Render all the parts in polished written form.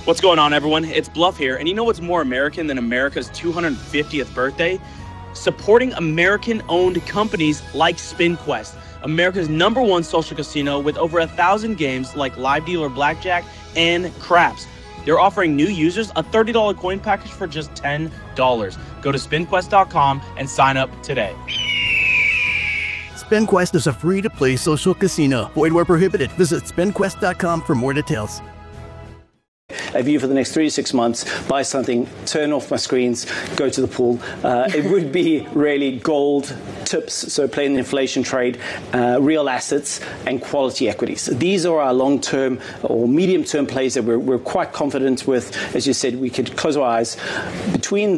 What's going on, everyone? It's Bluff here, and you know what's more American than America's 250th birthday? Supporting American-owned companies like SpinQuest, America's #1 social casino with over 1,000 games like live dealer blackjack and craps. They're offering new users a $30 coin package for just $10. Go to spinquest.com and sign up today. SpinQuest is a free-to-play social casino. Void where prohibited. Visit spinquest.com for more details. A view for the next 3 to 6 months, buy something, turn off my screens, go to the pool. It would be really gold, tips, so playing the inflation trade, real assets, and quality equities. These are our long-term or medium-term plays that we're quite confident with. As you said, we could close our eyes. Between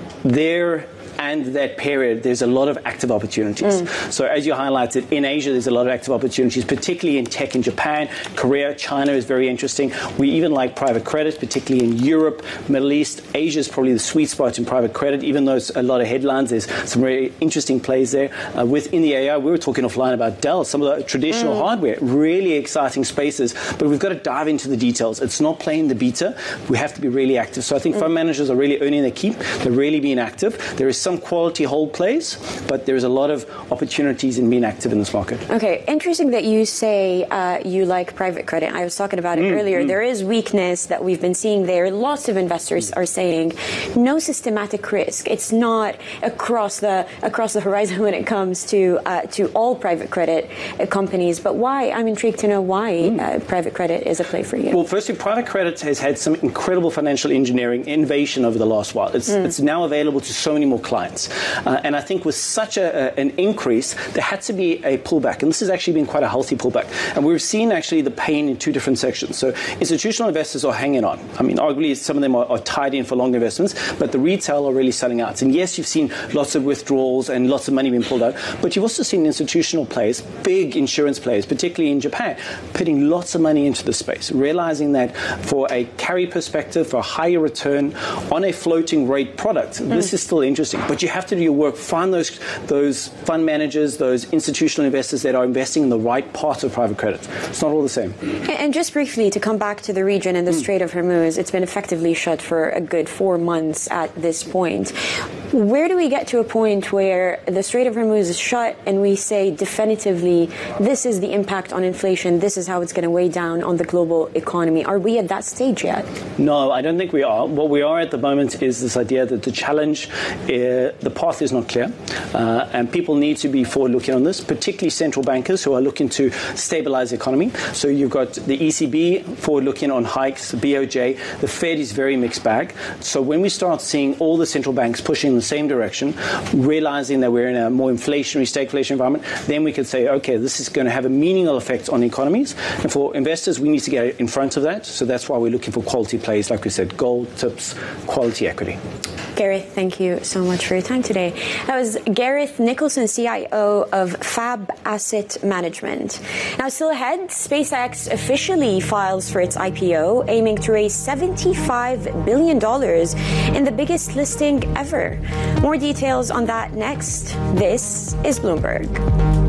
there and that period, there's a lot of active opportunities. So as you highlighted, in Asia, there's a lot of active opportunities, particularly in tech in Japan, Korea, China is very interesting. We even like private credit, particularly in Europe, Middle East. Asia is probably the sweet spot in private credit, even though it's a lot of headlines. There's some very interesting plays there. Within the AI, we were talking offline about Dell, some of the traditional hardware, really exciting spaces, but we've got to dive into the details. It's not playing the beta. We have to be really active. So I think fund managers are really earning their keep. They're really being active. There is some quality hold plays, but there's a lot of opportunities in being active in this market. Okay, interesting that you say you like private credit. I was talking about it earlier. There is weakness that we've been seeing there. Lots of investors are saying no systematic risk. It's not across the horizon when it comes to all private credit companies. But why? I'm intrigued to know why private credit is a play for you. Well, firstly, private credit has had some incredible financial engineering innovation over the last while. It's now available to so many more clients. And I think with such an increase, there had to be a pullback. And this has actually been quite a healthy pullback. And we've seen actually the pain in two different sections. So institutional investors are hanging on. I mean, arguably, some of them are tied in for long investments, but the retail are really selling out. And yes, you've seen lots of withdrawals and lots of money being pulled out, but you've also seen institutional players, big insurance players, particularly in Japan, putting lots of money into the space, realizing that for a carry perspective, for a higher return on a floating rate product, this is still interesting. But you have to do your work, find those fund managers, those institutional investors that are investing in the right part of private credit. It's not all the same. And just briefly, to come back to the region and the Strait of Hormuz, it's been effectively shut for a good 4 months at this point. Where do we get to a point where the Strait of Hormuz is shut and we say definitively this is the impact on inflation, this is how it's going to weigh down on the global economy? Are we at that stage yet? No, I don't think we are. What we are at the moment is this idea that the challenge, the path is not clear, and people need to be forward-looking on this, particularly central bankers who are looking to stabilize the economy. So you've got the ECB forward-looking on hikes, the BOJ, the Fed is very mixed bag. So when we start seeing all the central banks pushing in the same direction, realizing that we're in a more inflationary, stagflation environment, then we could say, okay, this is going to have a meaningful effect on economies. And for investors, we need to get in front of that. So that's why we're looking for quality plays, like we said, gold, tips, quality equity. Gareth, thank you so much for your time today. That was Gareth Nicholson, CIO of Fab Asset Management. Now, still ahead, SpaceX officially files for its IPO, aiming to raise $75 billion in the biggest listing ever. More details on that next. This is Bloomberg.